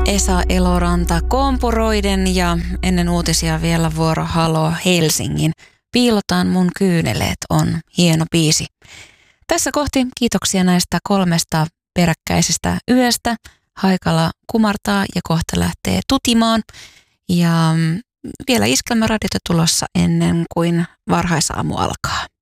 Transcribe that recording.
Esa Eloranta kompuroiden ja ennen uutisia vielä vuoro Halo Helsingin. Piilotaan mun kyyneleet on hieno biisi. Tässä kohti kiitoksia näistä 3 peräkkäisestä yöstä. Haikala kumartaa ja kohta lähtee tutimaan. Ja vielä Iskelmä radiota tulossa ennen kuin varhaisaamu alkaa.